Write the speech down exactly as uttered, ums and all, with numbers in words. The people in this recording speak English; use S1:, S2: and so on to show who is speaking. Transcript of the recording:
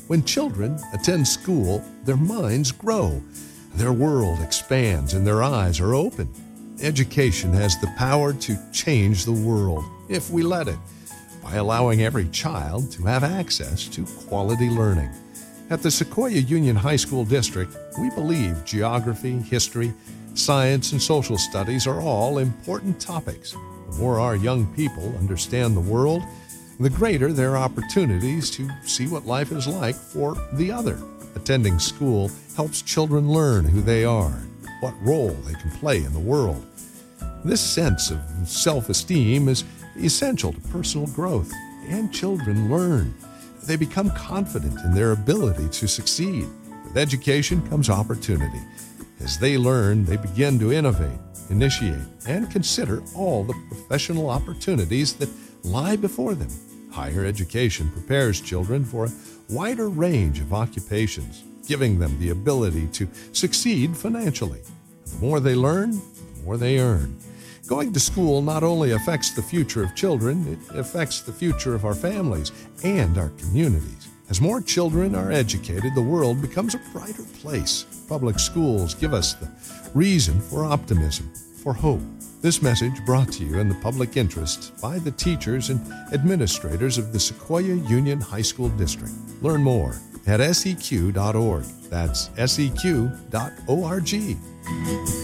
S1: When children attend school, their minds grow, their world expands, and their eyes are open. Education has the power to change the world, if we let it, by allowing every child to have access to quality learning. At the Sequoia Union High School District, we believe geography, history, science, and social studies are all important topics. The more our young people understand the world, the greater their opportunities to see what life is like for the other. Attending school helps children learn who they are, what role they can play in the world. This sense of self-esteem is essential to personal growth, and children learn. They become confident in their ability to succeed. With education comes opportunity. As they learn, they begin to innovate, initiate, and consider all the professional opportunities that lie before them. Higher education prepares children for a wider range of occupations, giving them the ability to succeed financially. The more they learn, the more they earn. Going to school not only affects the future of children, it affects the future of our families and our communities. As more children are educated, the world becomes a brighter place. Public schools give us the reason for optimism, for hope. This message brought to you in the public interest by the teachers and administrators of the Sequoia Union High School District. Learn more at S E Q dot org. That's S E Q dot org.